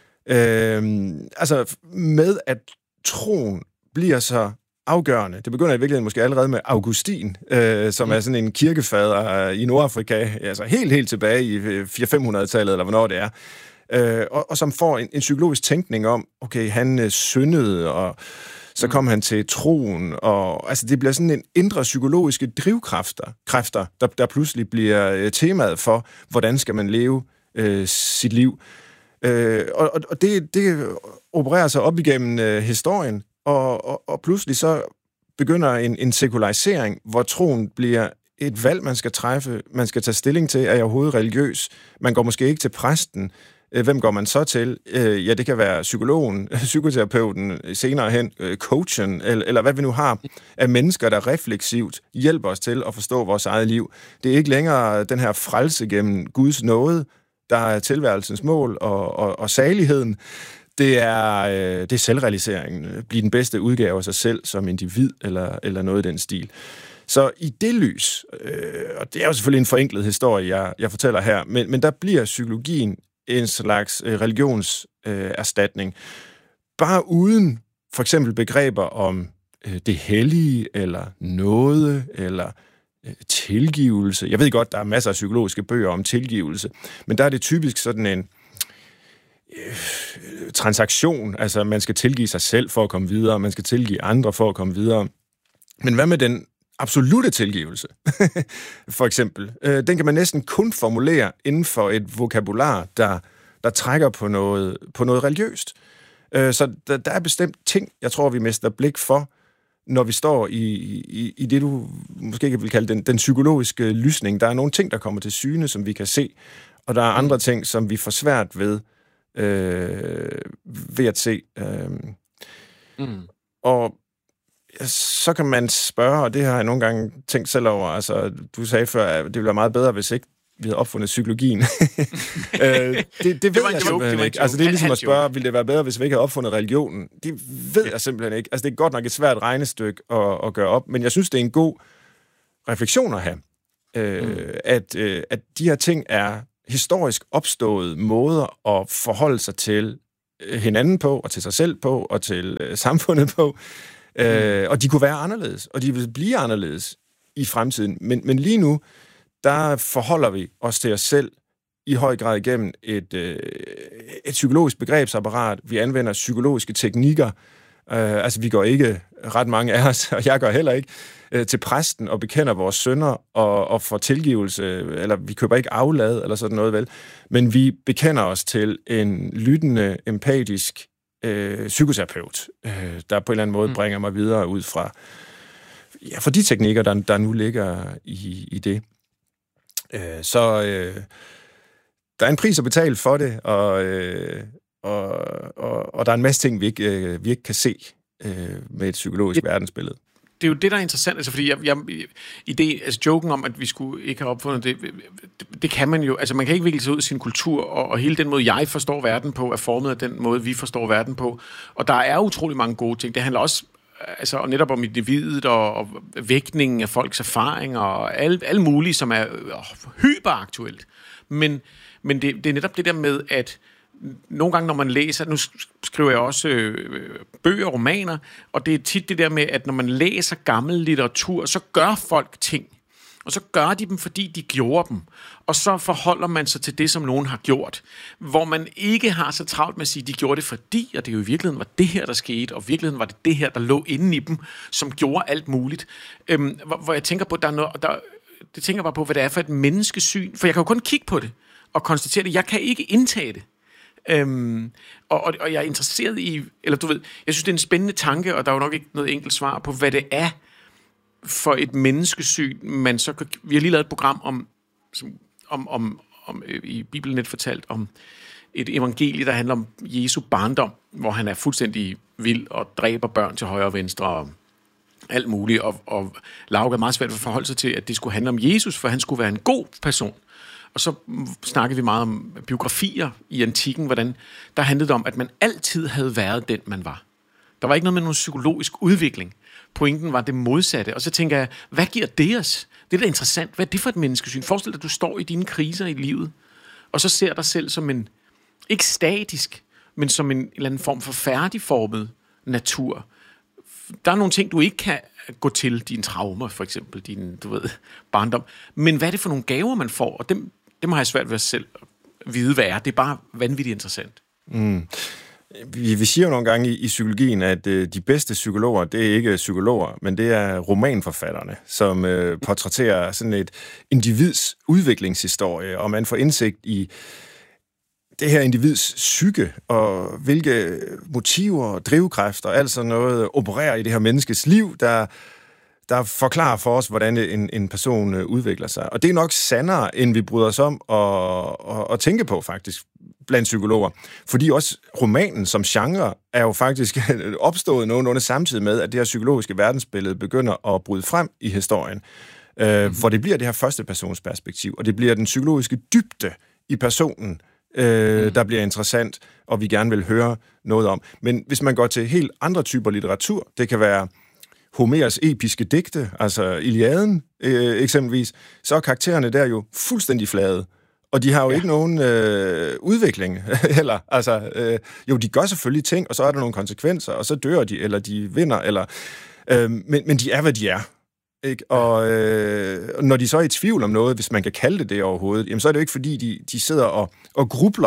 Øh, altså med at troen bliver så afgørende. Det begynder i virkeligheden måske allerede med Augustin, øh, som er sådan en kirkefader i Nordafrika, altså helt, helt tilbage i fire hundrede fem hundrede-tallet, eller hvornår det er, øh, og, og som får en, en psykologisk tænkning om, okay, han øh, syndede, og så kom mm. han til troen, og altså det bliver sådan en indre psykologiske drivkræfter, kræfter, der, der pludselig bliver øh, temaet for, hvordan skal man leve øh, sit liv. Øh, og og det, det opererer sig op igennem øh, historien, og, og, og pludselig så begynder en, en sekularisering, hvor troen bliver et valg, man skal træffe, man skal tage stilling til, er jeg overhovedet religiøs? Man går måske ikke til præsten. Øh, hvem går man så til? Øh, ja, det kan være psykologen, psykoterapeuten, senere hen øh, coachen, eller, eller hvad vi nu har af mennesker, der refleksivt hjælper os til at forstå vores eget liv. Det er ikke længere den her frelse gennem Guds nåde, der er tilværelsens mål og, og, og saligheden. Det er, øh, det er selvrealiseringen. Blive den bedste udgave af sig selv som individ, eller, eller noget i den stil. Så i det lys, øh, og det er jo selvfølgelig en forenklet historie, jeg, jeg fortæller her, men, men der bliver psykologien en slags øh, religionserstatning. Øh, bare uden for eksempel begreber om øh, det hellige, eller nåde, eller tilgivelse. Jeg ved godt, der er masser af psykologiske bøger om tilgivelse, men der er det typisk sådan en øh, transaktion, altså man skal tilgive sig selv for at komme videre, man skal tilgive andre for at komme videre. Men hvad med den absolute tilgivelse? For eksempel. Øh, den kan man næsten kun formulere inden for et vokabular, der, der trækker på noget, på noget religiøst. Øh, så der, der er bestemt ting, jeg tror, vi mister blik for, når vi står i, i, i det, du måske ikke vil kalde den, den psykologiske lysning. Der er nogle ting, der kommer til syne, som vi kan se, og der er andre ting, som vi får svært ved, øh, ved at se. Øh. Mm. Og så kan man spørge, og det har jeg nogle gange tænkt selv over, altså du sagde før, at det ville være meget bedre, hvis ikke vi havde opfundet psykologien. øh, det, det, det ved jeg simpelthen ikke. Altså det er ligesom at spørge, ville det være bedre, hvis vi ikke havde opfundet religionen? Det ved jeg simpelthen ikke. Altså det er godt nok et svært regnestykke at, at gøre op, men jeg synes, det er en god refleksion at have. Øh, mm. at, øh, at de her ting er historisk opståede måder at forholde sig til hinanden på, og til sig selv på, og til øh, samfundet på. Øh, mm. Og de kunne være anderledes, og de vil blive anderledes i fremtiden. Men, men lige nu, der forholder vi os til os selv i høj grad igennem et, øh, et psykologisk begrebsapparat. Vi anvender psykologiske teknikker. Øh, altså, vi går ikke, ret mange af os, og jeg gør heller ikke, øh, til præsten og bekender vores synder og, og får tilgivelse, eller vi køber ikke aflad, eller sådan noget vel. Men vi bekender os til en lyttende, empatisk øh, psykoterapeut, øh, der på en eller anden måde bringer mig videre ud fra, ja, fra de teknikker, der, der nu ligger i, i det. Øh, så øh, der er en pris at betale for det, og, øh, og, og, og der er en masse ting, vi ikke, øh, vi ikke kan se øh, med et psykologisk det, verdensbillede. Det er jo det, der er interessant, altså fordi jeg, jeg, idé, altså joken om, at vi skulle ikke have opfundet det, det, det kan man jo, altså man kan ikke vikle sig ud af sin kultur, og, og hele den måde, jeg forstår verden på, er formet af den måde, vi forstår verden på, og der er utrolig mange gode ting. Det handler også altså netop om individet og, og vægtningen af folks erfaringer og alle, alle mulige, som er øh, hyperaktuelt. Men, men det, det er netop det der med, at nogle gange, når man læser, nu skriver jeg også øh, bøger og romaner, og det er tit det der med, at når man læser gammel litteratur, så gør folk ting. Og så gør de dem, fordi de gjorde dem. Og så forholder man sig til det, som nogen har gjort. Hvor man ikke har så travlt med at sige, at de gjorde det fordi, og det jo i virkeligheden var det her, der skete, og i virkeligheden var det det her, der lå inde i dem, som gjorde alt muligt. Øhm, hvor, hvor jeg tænker på, der er noget, der, det tænker bare på, hvad det er for et menneskesyn. For jeg kan jo kun kigge på det og konstatere det. Jeg kan ikke indtage det. Øhm, og, og, og jeg er interesseret i, eller du ved, jeg synes, det er en spændende tanke, og der er jo nok ikke noget enkelt svar på, hvad det er for et menneskesyn, man så kan, vi har lige lavet et program om, som, om, om, om i Bibelen net fortalt, om et evangelie, der handler om Jesu barndom, hvor han er fuldstændig vild og dræber børn til højre og venstre og alt muligt, og, og Lauke er meget svært at forholde sig til, at det skulle handle om Jesus, for han skulle være en god person. Og så snakkede vi meget om biografier i antikken, hvordan der handlede om, at man altid havde været den, man var. Der var ikke noget med nogen psykologisk udvikling. Pointen var det modsatte. Og så tænker jeg, hvad giver det os? Det er da interessant. Hvad er det for et menneskesyn? Forestil dig, at du står i dine kriser i livet, og så ser dig selv som en, ikke statisk, men som en eller anden form for færdigformet natur. Der er nogle ting, du ikke kan gå til, dine traumer for eksempel, din, du ved, barndom. Men hvad er det for nogle gaver, man får? Og dem, dem har jeg svært ved at selv vide, hvad er. Det er bare vanvittigt interessant. Mm. Vi, vi siger jo nogle gange i, i psykologien, at øh, de bedste psykologer, det er ikke psykologer, men det er romanforfatterne, som øh, portrætterer sådan et individs udviklingshistorie, og man får indsigt i det her individs psyke, og hvilke motiver og drivkræfter, altså noget, opererer i det her menneskes liv, der, der forklarer for os, hvordan en, en person udvikler sig. Og det er nok sandere, end vi bryder os om at, at, at tænke på, faktisk, blandt psykologer. Fordi også romanen som genre er jo faktisk opstået nogenlunde samtidig med, at det her psykologiske verdensbillede begynder at bryde frem i historien. Mm. Øh, hvor det bliver det her første persons perspektiv, og det bliver den psykologiske dybde i personen, øh, mm. der bliver interessant, og vi gerne vil høre noget om. Men hvis man går til helt andre typer litteratur, det kan være Homers episke digte, altså Iliaden øh, eksempelvis, så er karaktererne der jo fuldstændig flade. Og de har jo ja. ikke nogen øh, udvikling heller. Altså, øh, jo, de gør selvfølgelig ting, og så er der nogle konsekvenser, og så dør de, eller de vinder, eller... Øh, men, men de er, hvad de er. Ikke? Og øh, når de så er i tvivl om noget, hvis man kan kalde det det overhovedet, jamen, så er det jo ikke, fordi de, de sidder og, og grubler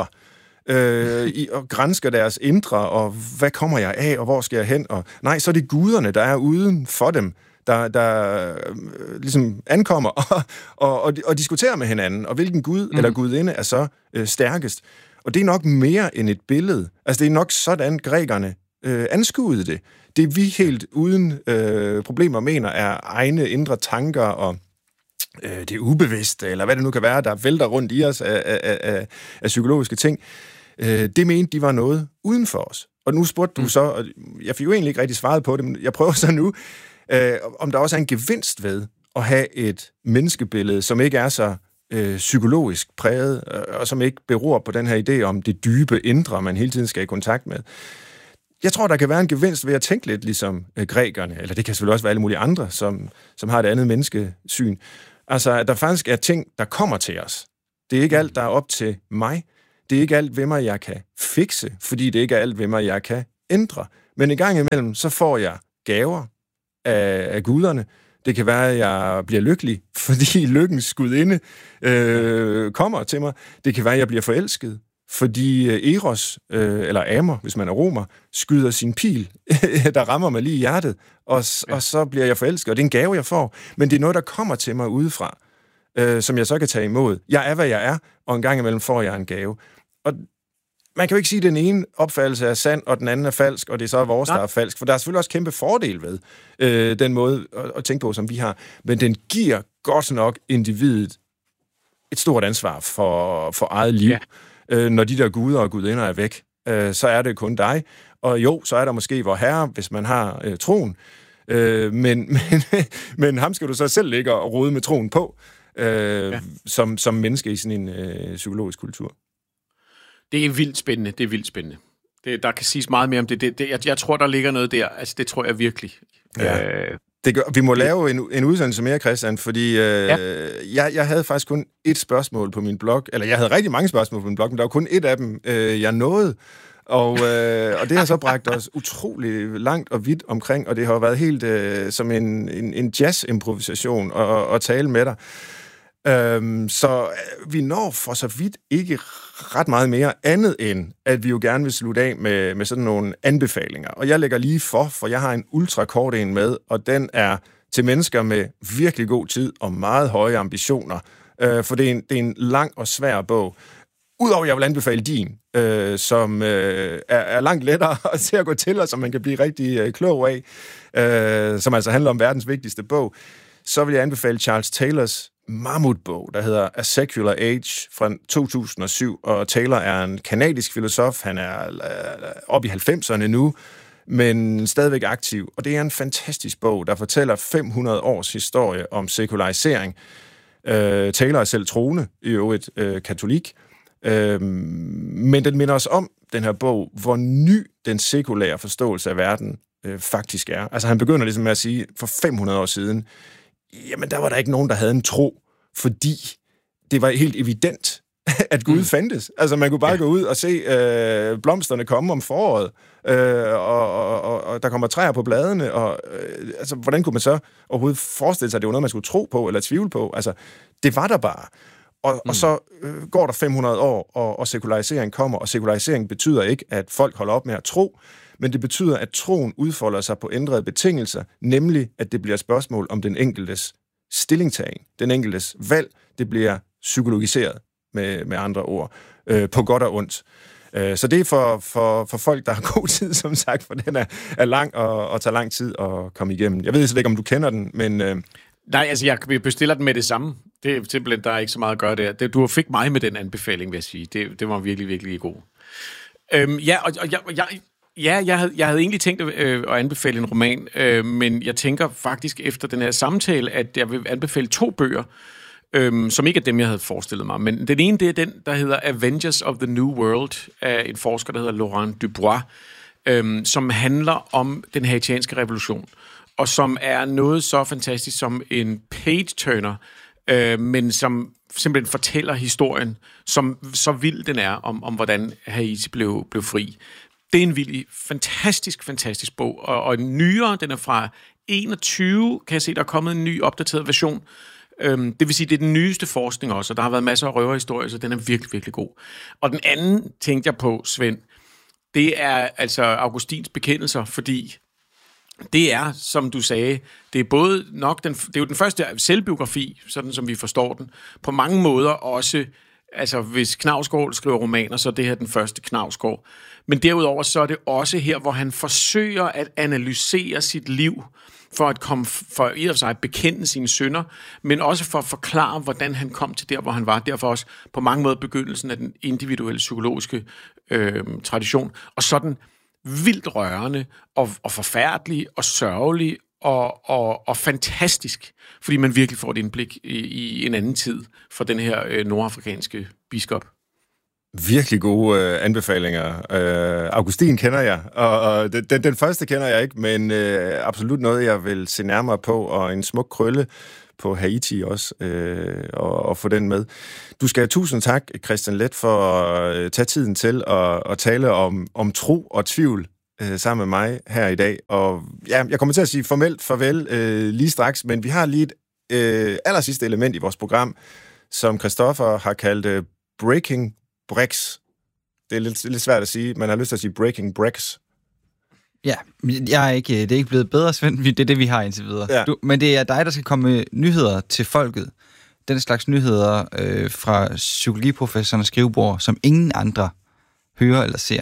øh, i, og gransker deres indre, og hvad kommer jeg af, og hvor skal jeg hen? Og, nej, så er det guderne, der er uden for dem, der, der øh, ligesom ankommer og, og, og, og diskuterer med hinanden, og hvilken gud mm. eller gudinde er så øh, stærkest. Og det er nok mere end et billede. Altså, det er nok sådan, grækerne øh, anskuede det. Det vi helt uden øh, problemer mener er egne indre tanker og øh, det ubevidste, eller hvad det nu kan være, der vælter rundt i os af, af, af, af psykologiske ting. Øh, det mente de var noget uden for os. Og nu spurgte mm. du så, og jeg fik jo egentlig ikke rigtig svaret på det, men jeg prøver så nu, øh, om der også er en gevinst ved at have et menneskebillede, som ikke er så øh, psykologisk præget, og som ikke beror på den her idé om det dybe indre, man hele tiden skal i kontakt med. Jeg tror, der kan være en gevinst ved at tænke lidt ligesom øh, grækerne, eller det kan selvfølgelig også være alle mulige andre, som, som har et andet menneskesyn. Altså, at der faktisk er ting, der kommer til os, Det er ikke alt, der er op til mig. Det er ikke alt ved mig, jeg kan fikse, fordi det ikke er alt ved mig, jeg kan ændre. Men i gang imellem, så får jeg gaver af, af guderne. Det kan være, at jeg bliver lykkelig, fordi lykkens gudinde øh, kommer til mig. Det kan være, at jeg bliver forelsket, fordi Eros, øh, eller Amor, hvis man er romer, skyder sin pil, der rammer mig lige i hjertet, og, ja. og så bliver jeg forelsket. Og det er en gave, jeg får, men det er noget, der kommer til mig udefra, øh, som jeg så kan tage imod. Jeg er, hvad jeg er, og en gang imellem får jeg en gave. Og man kan jo ikke sige, at den ene opfattelse er sand, og den anden er falsk, og det er så vores, der er falsk. For der er selvfølgelig også kæmpe fordel ved øh, den måde at, at tænke på, som vi har. Men den giver godt nok individet et stort ansvar for, for eget liv. Ja. Øh, når de der guder og gudinder er væk, øh, så er det kun dig. Og jo, så er der måske vor herre, hvis man har øh, troen. Øh, men, men, men ham skal du så selv ligge og rode med troen på, øh, ja. som, som menneske i sådan en øh, psykologisk kultur. Det er vildt spændende, det er vildt spændende. Det, der kan siges meget mere om det. det, det jeg, jeg tror, der ligger noget der. Altså, det tror jeg virkelig. Ja. Øh, det gør, vi må lave en, en udsendelse mere, Christian, fordi øh, ja. jeg, jeg havde faktisk kun et spørgsmål på min blog, eller jeg havde rigtig mange spørgsmål på min blog, men der var kun et af dem, øh, jeg nåede. Og, øh, og det har så bragt os utrolig langt og vidt omkring, og det har været helt øh, som en, en, en jazz-improvisation at, at tale med dig. Øhm, så vi når for så vidt ikke ret meget mere andet end, at vi jo gerne vil slutte af med, med sådan nogle anbefalinger. Og jeg lægger lige for, for jeg har en ultrakort en med, og den er til mennesker med virkelig god tid og meget høje ambitioner. Øh, for det er, en, det er en lang og svær bog. Udover at jeg vil anbefale din, øh, som øh, er, er langt lettere til at gå til, og som man kan blive rigtig øh, klog af, øh, som altså handler om verdens vigtigste bog, så vil jeg anbefale Charles Taylors mammutbog, der hedder A Secular Age fra to tusind og syv, og Taylor er en kanadisk filosof, han er øh, oppe i halvfemserne nu, men stadigvæk aktiv, og det er en fantastisk bog, der fortæller fem hundrede års historie om sekularisering. Øh, Taylor er selv troende, i øvrigt øh, katolik, øh, men den minder os om, den her bog, hvor ny den sekulære forståelse af verden øh, faktisk er. Altså han begynder ligesom med at sige, for fem hundrede år siden, jamen der var der ikke nogen, der havde en tro, fordi det var helt evident, at Gud mm. fandtes. Altså man kunne bare ja. gå ud og se øh, blomsterne komme om foråret, øh, og, og, og, og der kommer træer på bladene, og øh, altså hvordan kunne man så overhovedet forestille sig, at det var noget, man skulle tro på, eller tvivle på? Altså, det var der bare. Og, mm. og så øh, går der fem hundrede år, og, og sekularisering kommer, og sekularisering betyder ikke, at folk holder op med at tro, men det betyder, at troen udfolder sig på ændrede betingelser, nemlig at det bliver spørgsmål om den enkeltes stillingtagen, den enkeltes valg, det bliver psykologiseret med, med andre ord, øh, på godt og ondt. Øh, så det er for, for, for folk, der har god tid, som sagt, for den er, er lang og, og tager lang tid at komme igennem. Jeg ved slet ikke, om du kender den, men... Øh... Nej, altså jeg bestiller den med det samme. Det er simpelthen, der er ikke så meget at gøre der. Det, du fik mig med den anbefaling, vil jeg sige. Det, det var virkelig, virkelig god. Øhm, ja, og, og jeg... jeg Ja, jeg havde, jeg havde egentlig tænkt at, øh, at anbefale en roman, øh, men jeg tænker faktisk efter den her samtale, at jeg vil anbefale to bøger, øh, som ikke er dem, jeg havde forestillet mig. Men den ene, det er den, der hedder Avengers of the New World, af en forsker, der hedder Laurent Dubois, øh, som handler om den haitianske revolution, og som er noget så fantastisk som en page-turner, øh, men som simpelthen fortæller historien, som så vild den er, om, om hvordan Haiti blev, blev fri. Det er en vild, fantastisk, fantastisk bog, og, og en nyere, den er fra enogtyve, kan jeg se, der er kommet en ny opdateret version. Øhm, det vil sige, det er den nyeste forskning også, og der har været masser af røverhistorier, så den er virkelig, virkelig god. Og den anden, tænkte jeg på, Svend, det er altså Augustins bekendelser, fordi det er, som du sagde, det er både nok, den, det er jo den første selvbiografi, sådan som vi forstår den, på mange måder også. Altså, hvis Knausgård skriver romaner, så er det her den første Knausgård. Men derudover så er det også her, hvor han forsøger at analysere sit liv, for at komme, for i og sig at bekende sine synder, men også for at forklare, hvordan han kom til der, hvor han var. Derfor også på mange måder begyndelsen af den individuelle psykologiske øh, tradition. Og sådan vildt rørende, og, og forfærdelig, og sørgelig, Og, og, og fantastisk, fordi man virkelig får et indblik i, i en anden tid for den her øh, nordafrikanske biskop. virkelig gode øh, anbefalinger. Øh, Augustin kender jeg, og, og den, den første kender jeg ikke, men øh, absolut noget, jeg vil se nærmere på, og en smuk krølle på Haiti også, øh, og, og få den med. Du skal have tusind tak, Christian Leth, for at øh, tage tiden til at, at tale om, om tro og tvivl øh, sammen med mig her i dag. Og ja, jeg kommer til at sige formelt farvel øh, lige straks, men vi har lige et øh, allersidste element i vores program, som Christoffer har kaldt øh, Breaking Bricks. Det er lidt, lidt svært at sige. Man har lyst til at sige Breaking Bricks. Ja, jeg er ikke, det er ikke blevet bedre, Svend. Det er det, vi har indtil videre. Ja. Du, men det er dig, der skal komme med nyheder til folket. Den slags nyheder øh, fra psykologiprofessorens skrivebord, som ingen andre hører eller ser.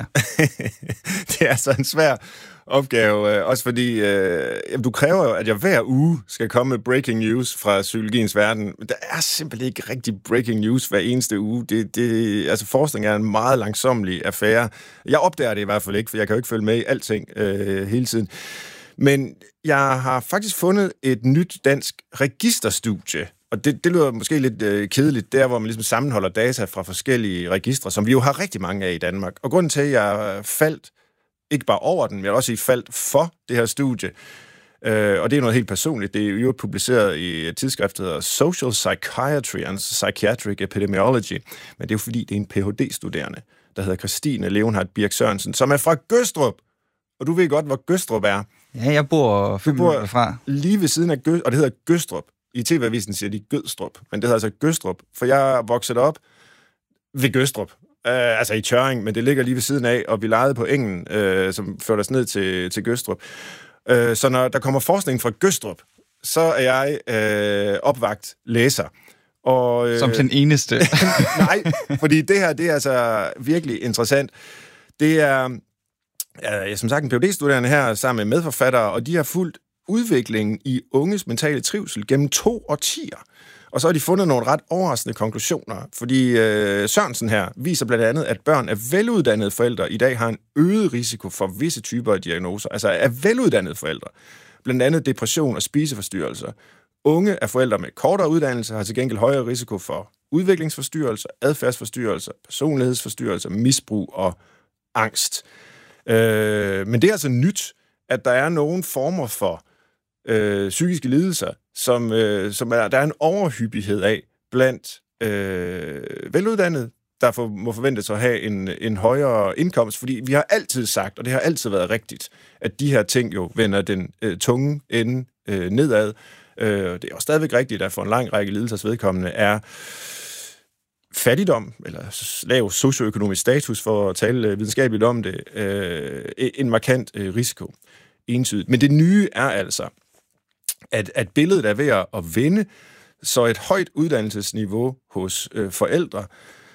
Det er altså en svær opgave, øh, også fordi øh, jamen, du kræver jo, at jeg hver uge skal komme med breaking news fra psykologiens verden. Men der er simpelthen ikke rigtig breaking news hver eneste uge. Det, det, altså forskning er en meget langsomlig affære. Jeg opdager det i hvert fald ikke, for jeg kan jo ikke følge med i alting øh, hele tiden. Men jeg har faktisk fundet et nyt dansk registerstudie, og det, det lyder måske lidt øh, kedeligt, der hvor man ligesom sammenholder data fra forskellige registre, som vi jo har rigtig mange af i Danmark. Og grunden til, at jeg faldt ikke bare over den, men også i faldt for det her studie. Øh, og det er noget helt personligt. Det er jo publiceret i et tidsskrift, der hedder Social Psychiatry and Psychiatric Epidemiology. Men det er jo fordi, det er en P H D-studerende, der hedder Christine Leonhardt Birk Sørensen, som er fra Gødstrup. Og du ved godt, hvor Gødstrup er. Ja, jeg bor fem minutter fra. Lige ved siden af Gødstrup, og det hedder Gødstrup. I T V-avisen siger de Gødstrup, men det hedder altså Gødstrup, for jeg er vokset op ved Gødstrup. Uh, altså i Tjørring, men det ligger lige ved siden af, og vi legede på engen, uh, som førte os ned til, til Gødstrup. Uh, så når der kommer forskning fra Gødstrup, så er jeg uh, opvagt læser. Og, uh, som den eneste. Nej, fordi det her, det er altså virkelig interessant. Det er, uh, som sagt, en P H D-studerende her, sammen med medforfattere, og de har fulgt udviklingen i unges mentale trivsel gennem to årtier. Og så har de fundet nogle ret overraskende konklusioner, fordi øh, Sørensen her viser blandt andet, at børn af veluddannede forældre i dag har en øget risiko for visse typer af diagnoser, altså af veluddannede forældre. Blandt andet depression og spiseforstyrrelser. Unge af forældre med kortere uddannelse har til gengæld højere risiko for udviklingsforstyrrelser, adfærdsforstyrrelser, personlighedsforstyrrelser, misbrug og angst. Øh, men det er altså nyt, at der er nogle former for øh, psykiske lidelser, som, øh, som er, der er en overhyppighed af blandt øh, veluddannede, der for, må forventes at have en, en højere indkomst, fordi vi har altid sagt, og det har altid været rigtigt, at de her ting jo vender den øh, tunge ende øh, nedad. Øh, det er jo stadigvæk rigtigt, at for en lang række lidelsers vedkommende er fattigdom, eller lav socioøkonomisk status, for at tale videnskabeligt om det, øh, en markant øh, risiko. Entydigt. Men det nye er altså, at, at billedet er ved at vende, så et højt uddannelsesniveau hos øh, forældre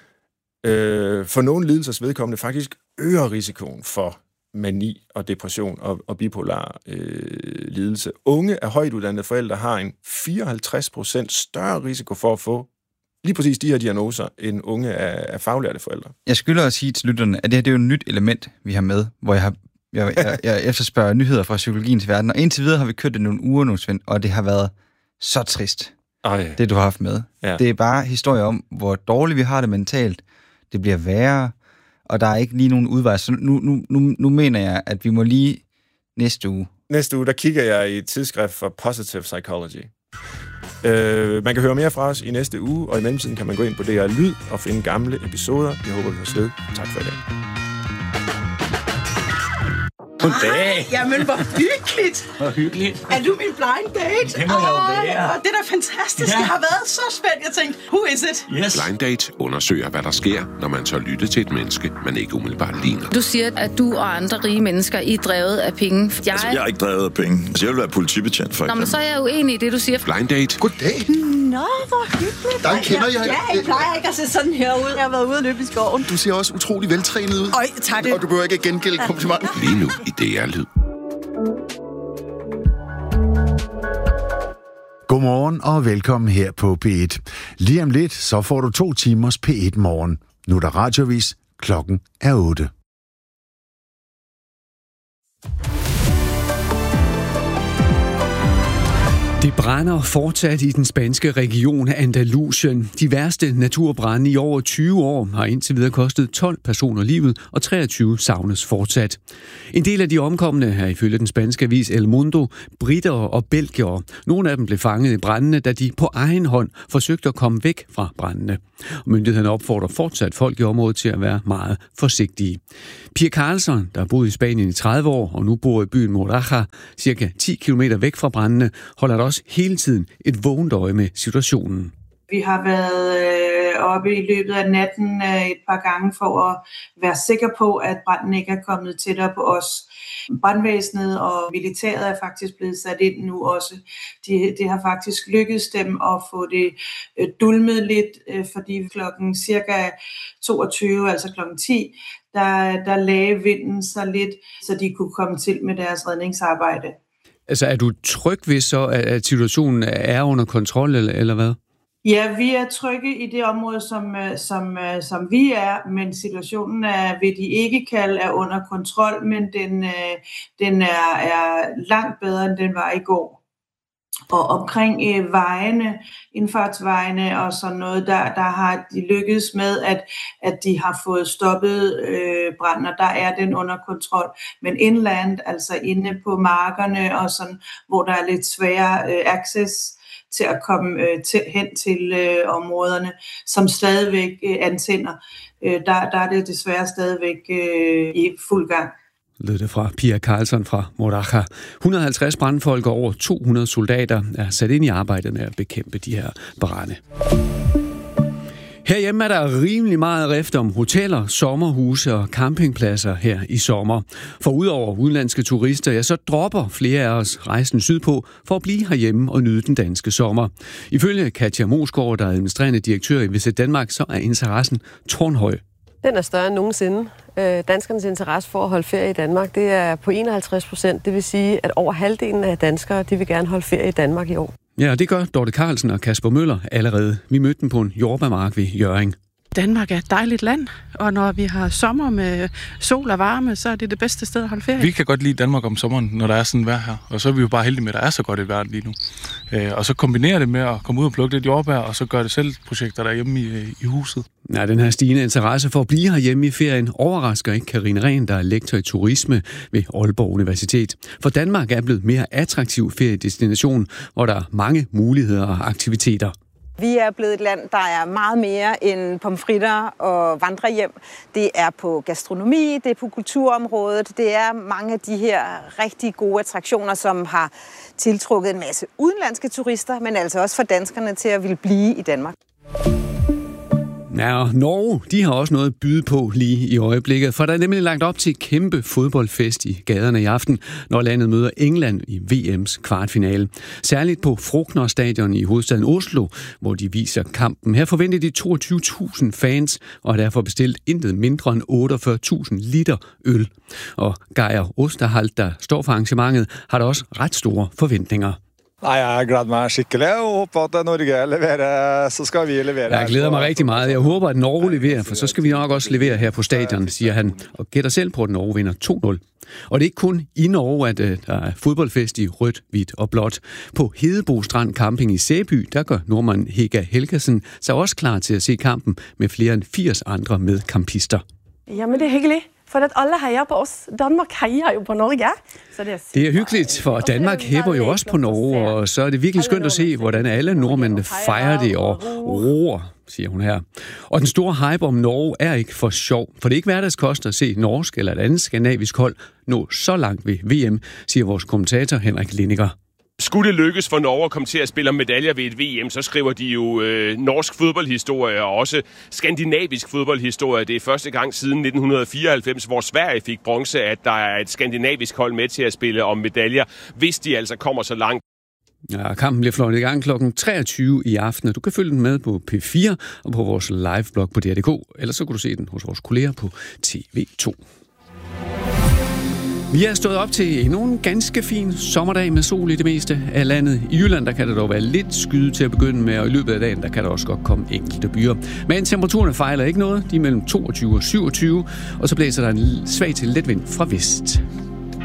øh, for nogle lidelsers vedkommende faktisk øger risikoen for mani og depression og, og bipolar øh, lidelse. Unge af højt uddannede forældre har en fireoghalvtreds procent større risiko for at få lige præcis de her diagnoser end unge af, af faglærte forældre. Jeg skylder at sige til lytterne, at det her det er jo et nyt element, vi har med, hvor jeg har Jeg, jeg, jeg efterspørger nyheder fra psykologiens verden, og indtil videre har vi kørt det nogle uger nu, Svend, og det har været så trist, Ej. det du har haft med. Ja. Det er bare historier om, hvor dårligt vi har det mentalt. Det bliver værre, og der er ikke lige nogen udvej. Så nu, nu, nu, nu mener jeg, at vi må lige næste uge. Næste uge, der kigger jeg i et tidsskrift for Positive Psychology. Uh, man kan høre mere fra os i næste uge, og i mellemtiden kan man gå ind på D R Lyd og finde gamle episoder. Jeg håber, vi får sted. Tak for i dag. Goddag. Jamen, hvor hyggeligt. Hvor hyggeligt. Er du min blind date? Det må jeg jo være. Det er da fantastisk. Ja. Jeg har været så spændt. Jeg tænkte, who is it? Yes. Blind Date undersøger, hvad der sker, når man tør lytte til et menneske, man ikke umiddelbart ligner. Du siger, at du og andre rige mennesker I er drevet af penge. Jeg... Altså, jeg er ikke drevet af penge. Altså, jeg vil være politibetjent, for eksempel. Nå, men så er jeg uenig i det, du siger. Blind Date. Goddag. Nå, hvor hyggeligt. Der kender jeg. Ja, jeg plejer ikke at se sådan her ud. Jeg har været ude og løbe i skoven. Du ser også utrolig veltrænet ud. Øj, tak det. Og du behøver ikke gengælde komplimenten. Lige nu i D R Lyd. Godmorgen og velkommen her på P et. Lige om lidt, så får du to timers P et morgen. Nu er der radiovis. Klokken er otte. Det brænder fortsat i den spanske region Andalusien. De værste naturbrande i over tyve år har indtil videre kostet tolv personer livet, og treogtyve savnes fortsat. En del af de omkomne er ifølge den spanske avis El Mundo britter og belgiere. Nogle af dem blev fanget i brandene, da de på egen hånd forsøgte at komme væk fra brandene. Myndighederne opfordrer fortsat folk i området til at være meget forsigtige. Pia Carlson, der har boet i Spanien i tredive år og nu bor i byen Moraja, cirka ti kilometer væk fra brandene, holder der også hele tiden et vågent øje med situationen. Vi har været øh, oppe i løbet af natten øh, et par gange for at være sikre på, at branden ikke er kommet tættere på os. Brandvæsenet og militæret er faktisk blevet sat ind nu også. De, det har faktisk lykkedes dem at få det øh, dulmet lidt, øh, fordi klokken cirka toogtyve, altså klokken ti, der, der lagde vinden så lidt, så de kunne komme til med deres redningsarbejde. Altså er du tryg ved så, at situationen er under kontrol, eller, eller hvad? Ja, vi er trygge i det område, som, som, som vi er, men situationen er, vil de ikke kalde, er under kontrol, men den, den er, er langt bedre, end den var i går. Og omkring øh, vejene, indfartsvejene og sådan noget, der, der har de lykkedes med, at, at de har fået stoppet øh, branden, og der er den under kontrol. Men inland, altså inde på markerne og sådan, hvor der er lidt sværere øh, access til at komme øh, til, hen til øh, områderne, som stadigvæk øh, antænder. Øh, der, der er det desværre stadigvæk øh, i fuld gang. Lød det fra Pia Carlson fra Moraja. et hundrede og halvtreds brandfolk og over to hundrede soldater er sat ind i arbejdet med at bekæmpe de her brande. Herhjemme er der rimelig meget rift om hoteller, sommerhuse og campingpladser her i sommer. For udover udenlandske turister, ja, så dropper flere af os rejsen sydpå for at blive herhjemme og nyde den danske sommer. Ifølge Katja Mosgaard, der er administrerende direktør i Visit Danmark, så er interessen tårnhøj. Den er større end nogensinde. Danskernes interesse for at holde ferie i Danmark, det er på enoghalvtreds procent. Det vil sige, at over halvdelen af danskere, de vil gerne holde ferie i Danmark i år. Ja, og det gør Dorte Carlsen og Kasper Møller allerede. Vi mødte dem på en jordbærmark ved Hjørring. Danmark er et dejligt land, og når vi har sommer med sol og varme, så er det det bedste sted at holde ferie. Vi kan godt lide Danmark om sommeren, når der er sådan vejr her. Og så er vi jo bare heldige med, at der er så godt et vejr lige nu. Øh, og så kombinere det med at komme ud og plukke lidt jordbær, og så gøre det selv projekter derhjemme i, i huset. Ja, den her stigende interesse for at blive herhjemme i ferien overrasker ikke Karina Rehn, der er lektor i turisme ved Aalborg Universitet. For Danmark er blevet mere attraktiv feriedestination, hvor der er mange muligheder og aktiviteter. Vi er blevet et land, der er meget mere end pomfritter og vandrehjem. Det er på gastronomi, det er på kulturområdet, det er mange af de her rigtig gode attraktioner, som har tiltrukket en masse udenlandske turister, men altså også for danskerne til at ville blive i Danmark. Ja, og Norge, de har også noget at byde på lige i øjeblikket, for der er nemlig lagt op til kæmpe fodboldfest i gaderne i aften, når landet møder England i V M's kvartfinale. Særligt på Frogner Stadion i hovedstaden Oslo, hvor de viser kampen. Her forventer de toogtyve tusind fans, og har derfor bestilt intet mindre end otteogfyrre tusind liter øl. Og Geir Osterhalt, der står for arrangementet, har der også ret store forventninger. Nej, jeg glæder mig skikkelig og håber, at Norge leverer, så skal vi levere. Jeg glæder mig rigtig meget. Jeg håber, at Norge leverer, for så skal vi nok også levere her på stadion, siger han, og gætter selv på, at Norge vinder to nul. Og det er ikke kun i Norge, at der er fodboldfest i rødt, hvidt og blåt. På Hedebo Strand Camping i Sæby, der gør nordmand Hega Helgesen sig også klar til at se kampen med flere end firs andre medkampister. Jamen, det er hyggeligt. For at alle hejer på os. Danmark hejer jo på Norge. Så det, er det er hyggeligt, for Danmark hæpper jo også på Norge, og så er det virkelig skønt at se, hvordan alle nordmændene fejrer det og roer, siger hun her. Og den store hype om Norge er ikke for sjov, for det er ikke hverdagskost at se norsk eller et andet skandinavisk hold nå så langt ved V M, siger vores kommentator Henrik Lindiger. Skulle det lykkes for Norge at komme til at spille om medaljer ved et V M, så skriver de jo øh, norsk fodboldhistorie og også skandinavisk fodboldhistorie. Det er første gang siden nitten fireoghalvfems, hvor Sverige fik bronze, at der er et skandinavisk hold med til at spille om medaljer, hvis de altså kommer så langt. Ja, kampen bliver fløjtet i gang klokken treogtyve i aften, og du kan følge den med på P fire og på vores liveblog på D R punktum D K, eller så kan du se den hos vores kolleger på T V to. Vi er stået op til endnu en ganske fin sommerdag med sol i det meste af landet. I Jylland der kan det dog være lidt skyde til at begynde med, og i løbet af dagen der kan der også godt komme enkelte byer. Men temperaturerne fejler ikke noget. De er mellem toogtyve og syvogtyve, og så blæser der en svag til let vind fra vest.